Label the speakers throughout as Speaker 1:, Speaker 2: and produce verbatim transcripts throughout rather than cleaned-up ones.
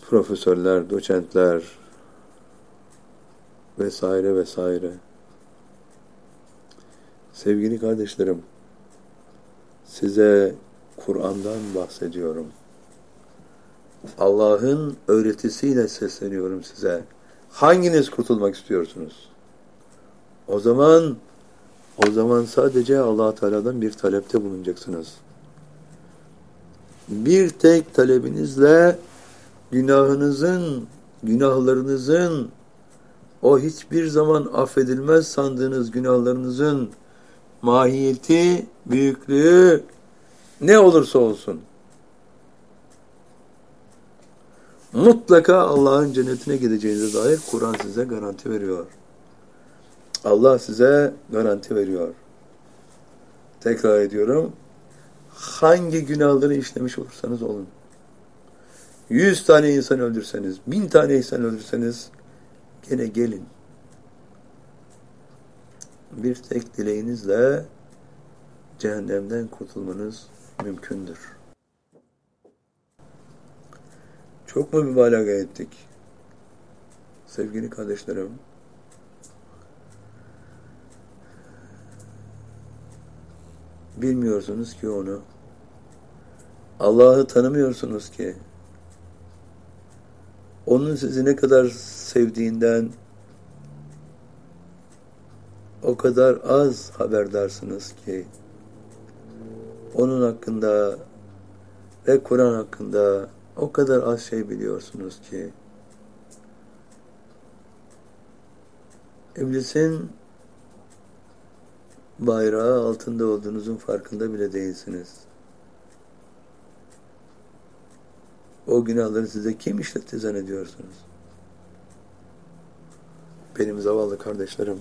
Speaker 1: profesörler, doçentler vesaire vesaire. Sevgili kardeşlerim, size Kur'an'dan bahsediyorum. Allah'ın öğretisiyle sesleniyorum size. Hanginiz kurtulmak istiyorsunuz? O zaman o zaman sadece Allah Teala'dan bir talepte bulunacaksınız. Bir tek talebinizle günahınızın, günahlarınızın, o hiçbir zaman affedilmez sandığınız günahlarınızın mahiyeti, büyüklüğü ne olursa olsun, mutlaka Allah'ın cennetine gideceğinize dair Kur'an size garanti veriyor. Allah size garanti veriyor. Tekrar ediyorum. Hangi günahları işlemiş olursanız olun. Yüz tane insan öldürseniz, bin tane insan öldürseniz gene gelin. Bir tek dileğinizle cehennemden kurtulmanız mümkündür. Çok mu mübalağa ettik? Sevgili kardeşlerim, bilmiyorsunuz ki onu. Allah'ı tanımıyorsunuz ki. Onun sizi ne kadar sevdiğinden o kadar az haberdarsınız ki. Onun hakkında ve Kur'an hakkında o kadar az şey biliyorsunuz ki. İblisin bayrağı altında olduğunuzun farkında bile değilsiniz. O günahları size kim işletti zannediyorsunuz? Benim zavallı kardeşlerim,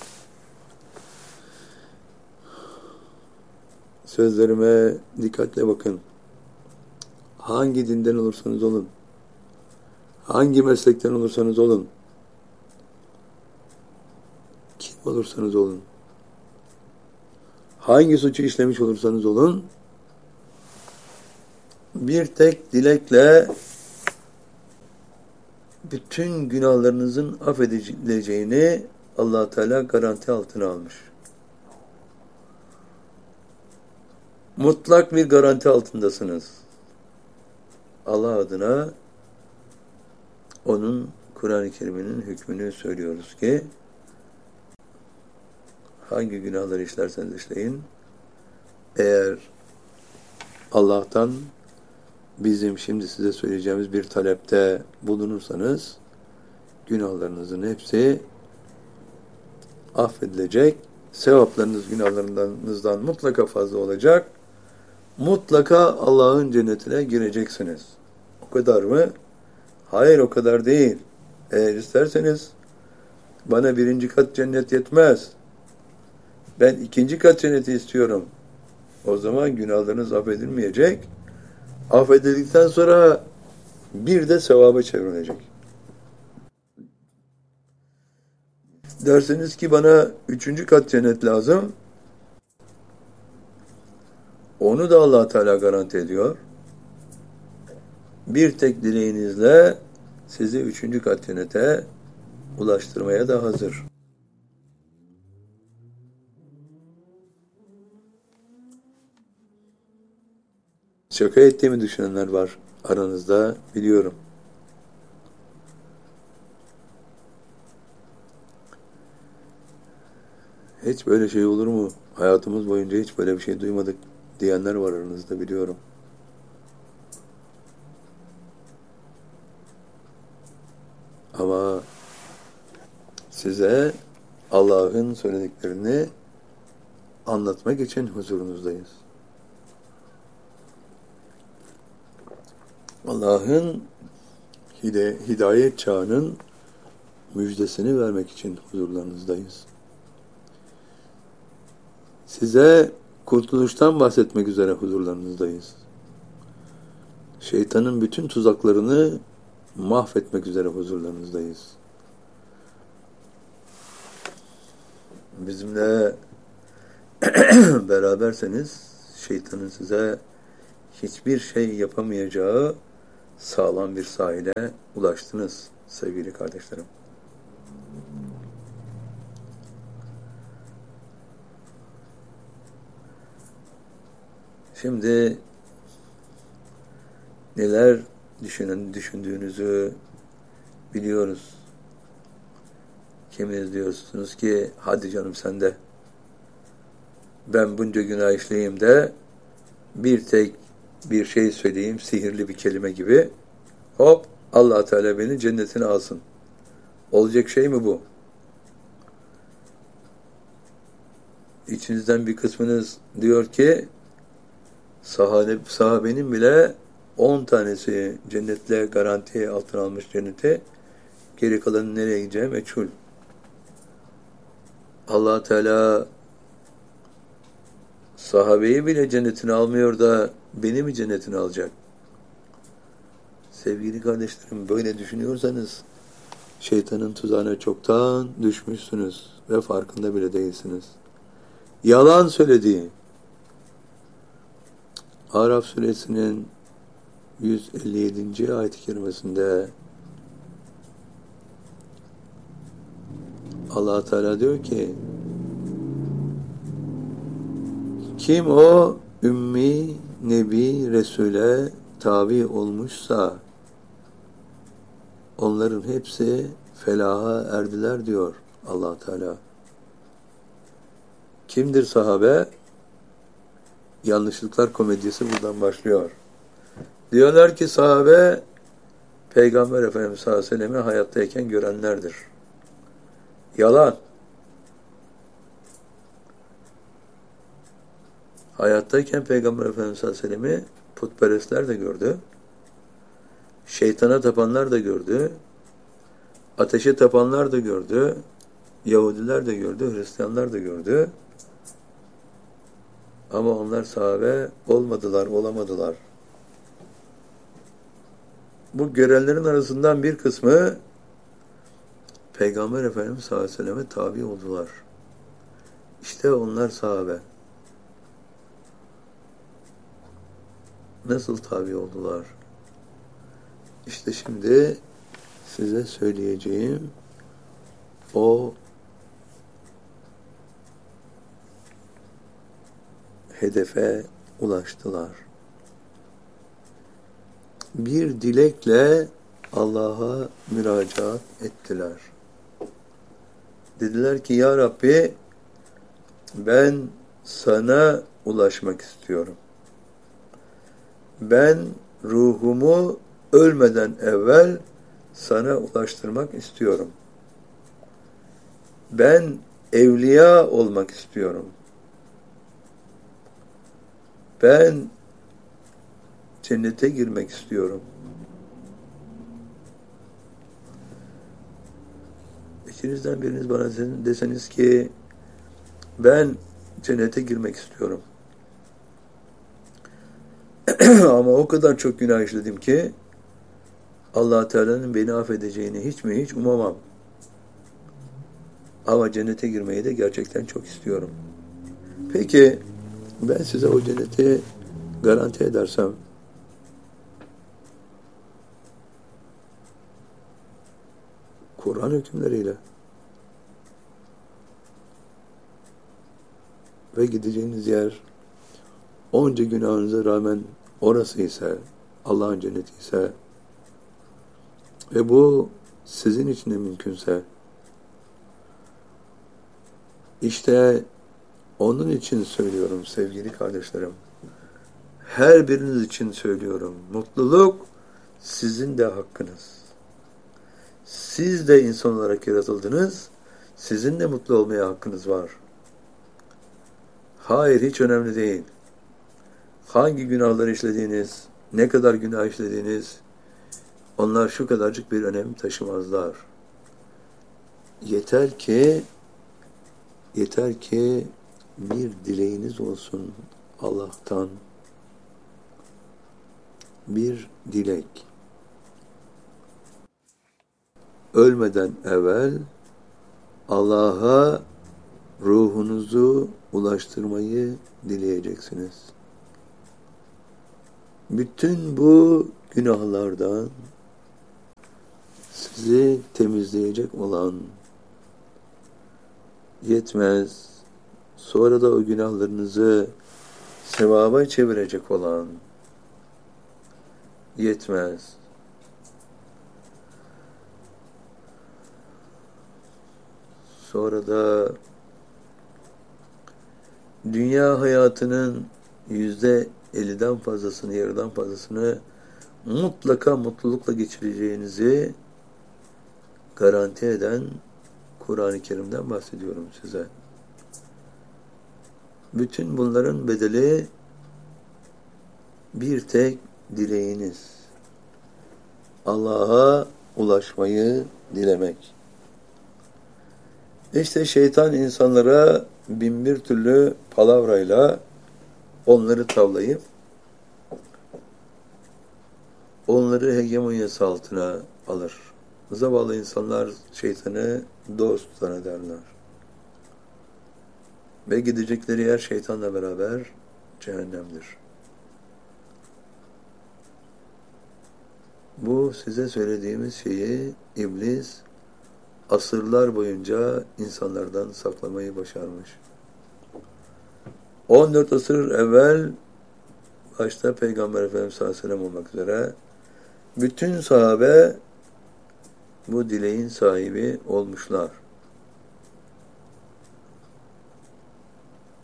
Speaker 1: sözlerime dikkatle bakın. Hangi dinden olursanız olun, hangi meslekten olursanız olun, kim olursanız olun, hangi suçu işlemiş olursanız olun, bir tek dilekle bütün günahlarınızın affedileceğini Allah Teala garanti altına almış. Mutlak bir garanti altındasınız. Allah adına onun Kur'an-ı Kerim'inin hükmünü söylüyoruz ki hangi günahları işlerseniz işleyin, eğer Allah'tan bizim şimdi size söyleyeceğimiz bir talepte bulunursanız günahlarınızın hepsi affedilecek, sevaplarınız günahlarınızdan mutlaka fazla olacak, mutlaka Allah'ın cennetine gireceksiniz. O kadar mı? Hayır, o kadar değil. Eğer isterseniz bana birinci kat cennet yetmez, ben ikinci kat cenneti istiyorum, o zaman günahlarınız affedilmeyecek, affedildikten sonra bir de sevaba çevrilecek. Derseniz ki bana üçüncü kat cennet lazım, onu da Allah Teala garanti ediyor. Bir tek dileğinizle sizi üçüncü kat cennete ulaştırmaya da hazır. Şaka ettiğimi düşünenler var aranızda, biliyorum. Hiç böyle şey olur mu? Hayatımız boyunca hiç böyle bir şey duymadık diyenler var aranızda, biliyorum. Ama size Allah'ın söylediklerini anlatmak için huzurunuzdayız. Allah'ın hidayet çağının müjdesini vermek için huzurlarınızdayız. Size kurtuluştan bahsetmek üzere huzurlarınızdayız. Şeytanın bütün tuzaklarını mahvetmek üzere huzurlarınızdayız. Bizimle beraberseniz şeytanın size hiçbir şey yapamayacağı sağlam bir sahile ulaştınız sevgili kardeşlerim. Şimdi neler düşünün, düşündüğünüzü biliyoruz. Kiminiz diyorsunuz ki hadi canım sen de ben bunca günah işleyeyim de bir tek bir şey söyleyeyim, sihirli bir kelime gibi, hop Allah Teala beni cennetine alsın. Olacak şey mi bu? İçinizden bir kısmınız diyor ki sahabe, sahabenin bile on tanesi cennetle garantiye altına almış cennete, geri kalanın nereye gideceği meçhul. Allah Teala sahabeyi bile cennetine almıyor da beni mi cennetine alacak? Sevgili kardeşlerim, böyle düşünüyorsanız şeytanın tuzağına çoktan düşmüşsünüz ve farkında bile değilsiniz. Yalan söylediği Araf suresinin yüz elli yedinci ayet-i kerimesinde Allah Teala diyor ki kim o ümmi nebi Resul'e tabi olmuşsa onların hepsi felaha erdiler diyor Allah Teala. Kimdir sahabe? Yanlışlıklar komedyası buradan başlıyor. Diyorlar ki sahabe Peygamber Efendimiz sallallahu aleyhi ve sellem'i hayattayken görenlerdir. Yalan. Hayattayken Peygamber Efendimiz sallallahu aleyhi ve sellem'i putperestler de gördü. Şeytana tapanlar da gördü. Ateşe tapanlar da gördü. Yahudiler de gördü. Hristiyanlar da gördü. Ama onlar sahabe olmadılar, olamadılar. Bu görenlerin arasından bir kısmı Peygamber Efendimiz sallallahu aleyhi ve selleme tabi oldular. İşte onlar sahabe. Nasıl tabi oldular? İşte şimdi size söyleyeceğim o hedefe ulaştılar. Bir dilekle Allah'a müracaat ettiler. Dediler ki ya Rabbi ben sana ulaşmak istiyorum. Ben ruhumu ölmeden evvel sana ulaştırmak istiyorum. Ben evliya olmak istiyorum. Ben cennete girmek istiyorum. İçinizden biriniz bana deseniz ki ben cennete girmek istiyorum. Ama o kadar çok günah işledim ki Allah Teala'nın beni affedeceğini hiç mi hiç umamam. Ama cennete girmeyi de gerçekten çok istiyorum. Peki ben size o cenneti garanti edersem Kur'an hükümleriyle ve gideceğiniz yer onca günahınıza rağmen orası ise Allah'ın cenneti ise ve bu sizin için de mümkünse işte onun için söylüyorum sevgili kardeşlerim. Her biriniz için söylüyorum. Mutluluk sizin de hakkınız. Siz de insan olarak yaratıldınız. Sizin de mutlu olmaya hakkınız var. Hayır, hiç önemli değil. Hangi günahları işlediğiniz, ne kadar günah işlediğiniz, onlar şu kadarcık bir önem taşımazlar. Yeter ki, yeter ki bir dileğiniz olsun Allah'tan. Bir dilek. Ölmeden evvel Allah'a ruhunuzu ulaştırmayı dileyeceksiniz. Bütün bu günahlardan sizi temizleyecek olan, yetmez, sonra da o günahlarınızı sevaba çevirecek olan, yetmez, sonra da dünya hayatının yüzde elliden fazlasını, yarıdan fazlasını mutlaka mutlulukla geçireceğinizi garanti eden Kur'an-ı Kerim'den bahsediyorum size. Bütün bunların bedeli bir tek dileğiniz. Allah'a ulaşmayı dilemek. İşte şeytan insanlara bin bir türlü palavrayla onları tavlayıp onları hegemonyası altına alır. Zavallı insanlar şeytanı dost zannederler. Ve gidecekleri yer şeytanla beraber cehennemdir. Bu size söylediğimiz şeyi iblis asırlar boyunca insanlardan saklamayı başarmış. on dört asır evvel başta Peygamber Efendimiz sallallahu aleyhi ve sellem olmak üzere bütün sahabe bu dileğin sahibi olmuşlar.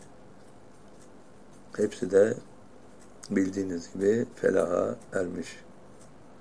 Speaker 1: Hepsi de bildiğiniz gibi felaha ermiş.